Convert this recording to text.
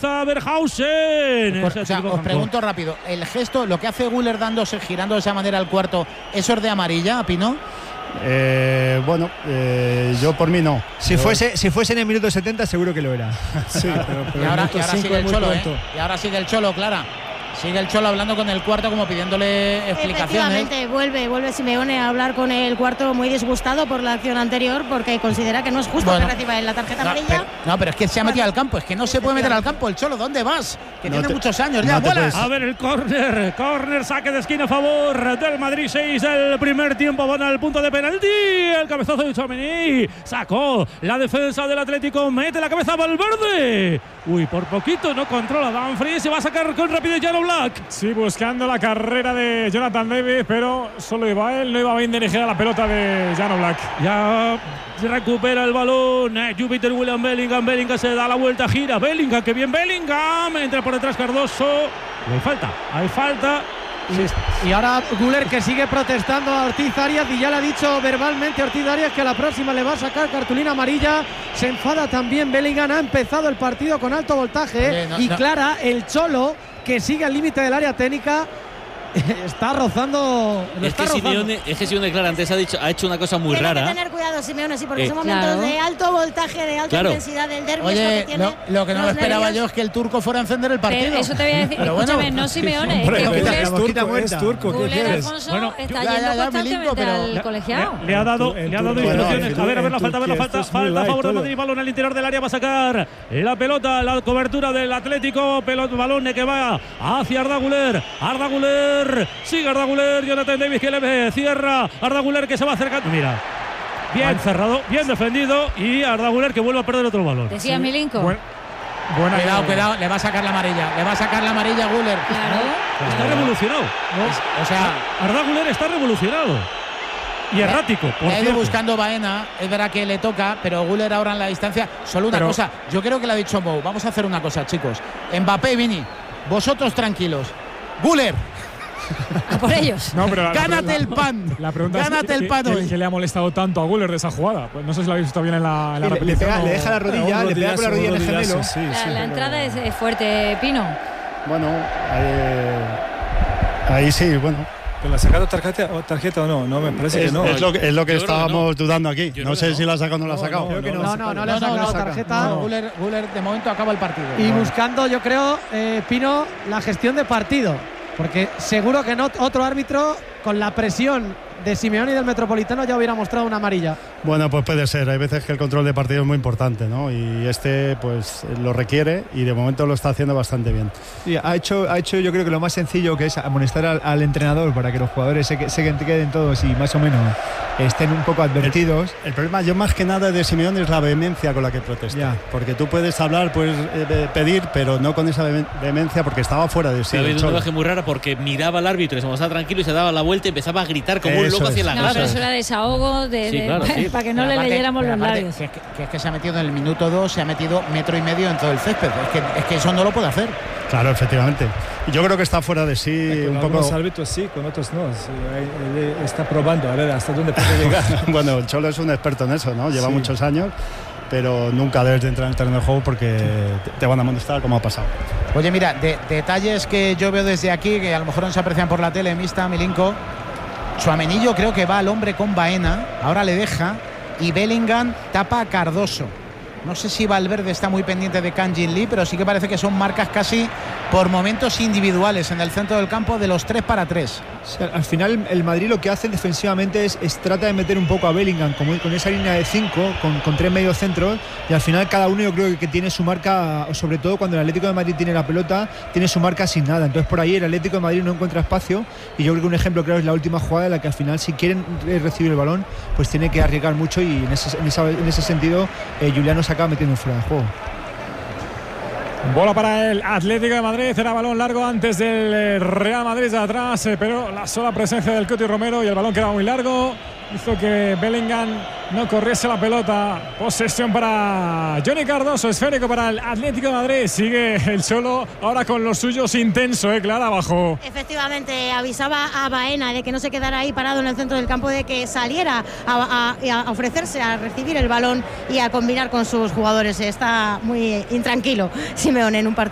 cabeza Berhausen. Os pregunto rápido, el gesto, lo que hace Güler girando de esa manera al cuarto, ¿eso es de amarilla, Pino? Yo por mí no. Si fuese en el minuto 70 seguro que lo era. Sí, pero y ahora sigue el Cholo, y ahora sigue el Cholo, Clara. Sigue el Cholo hablando con el cuarto, como pidiéndole explicaciones. Efectivamente, vuelve Simeone a hablar con el cuarto, muy disgustado por la acción anterior, porque considera que no es justo que reciba la tarjeta amarilla. Pero es que se ha metido al campo, es que no se puede meter al campo el Cholo. ¿Dónde vas? Que tiene muchos años ya. A ver el córner, saque de esquina a favor del Madrid. 6 del primer tiempo, van al punto de penalti. El cabezazo de Tchouaméni sacó la defensa del Atlético, mete la cabeza a Valverde. Uy, por poquito no controla Dumfries, se va a sacar con rapidez Jan Oblak. Sí, buscando la carrera de Jonathan David, pero solo iba él, no iba bien dirigida la pelota de Jan Oblak. Ya recupera el balón Jupiter William Bellingham se da la vuelta, gira Bellingham, que bien Bellingham, entra por detrás Cardoso. Hay falta. Y ahora Güler, que sigue protestando a Ortiz Arias, y ya le ha dicho verbalmente Ortiz Arias que a la próxima le va a sacar cartulina amarilla. Se enfada también Bellingham. Ha empezado el partido con alto voltaje. Clara, el Cholo, que sigue al límite del área técnica, está rozando. Es que Simeone, Clara, antes ha hecho una cosa muy rara. Tiene que tener cuidado Simeone, sí, porque son momentos de alto voltaje, de alta intensidad del derbi. Oye, lo que no me esperaba yo es que el turco fuera a encender el partido. Pero eso te voy a decir. Escúchame, no Simeone. Es turco. Güler Alfonso está yendo constantemente al colegiado. Le ha dado instrucciones. A ver la falta. Falta a favor de Madrid. Balón al interior del área. Va a sacar la pelota, la cobertura del Atlético. Balón que va hacia Arda Güler. Sigue Arda Güler, Jonathan Davis que le ve, cierra Arda Güler, que se va acercando. Mira, bien cerrado, bien defendido, y Arda Güler que vuelve a perder otro balón. Decía Milinko. Cuidado, le va a sacar la amarilla. Güler. Claro. Está revolucionado. O sea, Arda Güler está revolucionado. Y errático. Ha ido buscando Baena, es verdad que le toca, pero Güler ahora en la distancia. Solo una cosa, yo creo que le ha dicho Mou. Vamos a hacer una cosa, chicos. Mbappé y Vini, vosotros tranquilos. Güler, a por ellos. No, pero gánate el pan. La pregunta es ¿qué le ha molestado tanto a Güler de esa jugada? Pues no sé si lo habéis visto bien en la repetición. Le deja la rodilla, le pega con la rodilla en el gemelo. La entrada es fuerte, Pino. Bueno, ahí sí, bueno. ¿Pero la ha sacado tarjeta o no? No, me parece que no. Es lo que estábamos dudando aquí. No sé si la ha sacado o no la ha sacado. No le ha sacado tarjeta. Güler de momento acaba el partido. Y buscando, yo creo, Pino, la gestión de partido. Porque seguro que no otro árbitro, con la presión de Simeone y del Metropolitano, ya hubiera mostrado una amarilla. Bueno, pues puede ser. Hay veces que el control de partido es muy importante, ¿no? Y pues lo requiere, y de momento lo está haciendo bastante bien. Sí, ha hecho yo creo que lo más sencillo, que es amonestar al entrenador para que los jugadores se queden todos y más o menos estén un poco advertidos. El problema, yo más que nada de Simeone, es la vehemencia con la que protesta. Porque tú puedes hablar, puedes pedir, pero no con esa vehemencia, porque estaba fuera de sí. Ha habido una imagen muy rara, porque miraba al árbitro y se estaba tranquilo y se daba la vuelta y empezaba a gritar como un loco hacia la grada. No, pero eso era desahogo para que no le leyéramos los labios. Que es que se ha metido en el minuto 2, se ha metido 1,5 metros en todo el césped. Es que eso no lo puede hacer. Claro, efectivamente. Yo creo que está fuera de sí un poco. Con algunos árbitros sí, con otros no. Él está probando a ver hasta dónde puede llegar. Bueno, el Cholo es un experto en eso, ¿no? Lleva muchos años, pero nunca debes de entrar en el terreno de juego porque te van a amonestar, como ha pasado. Oye, mira, detalles que yo veo desde aquí, que a lo mejor no se aprecian por la tele, Milinko. Tchouaméni yo creo que va al hombre con Baena, ahora le deja, y Bellingham tapa a Cardoso. No sé si Valverde está muy pendiente de Kang Jin Lee, pero sí que parece que son marcas casi por momentos individuales en el centro del campo, de los 3 para 3. O sea, al final el Madrid lo que hace defensivamente es trata de meter un poco a Bellingham con esa línea de 5, con 3 mediocentros, y al final cada uno yo creo que tiene su marca, sobre todo cuando el Atlético de Madrid tiene la pelota, tiene su marca asignada. Entonces por ahí el Atlético de Madrid no encuentra espacio, y yo creo que un ejemplo claro es la última jugada en la que al final, si quieren recibir el balón, pues tiene que arriesgar mucho, y en ese sentido Juliano se acaba metiendo fuera de juego. Bola para el Atlético de Madrid, era balón largo antes del Real Madrid de atrás, pero la sola presencia del Cuti Romero y el balón quedaba muy largo, hizo que Bellingham no corriese la pelota. Posesión para Johnny Cardoso, esférico para el Atlético de Madrid. Sigue el Cholo ahora con los suyos, intenso, Clara, abajo. Efectivamente, avisaba a Baena de que no se quedara ahí parado en el centro del campo, de que saliera a ofrecerse a recibir el balón y a combinar con sus jugadores. Está muy intranquilo Simeone en un partido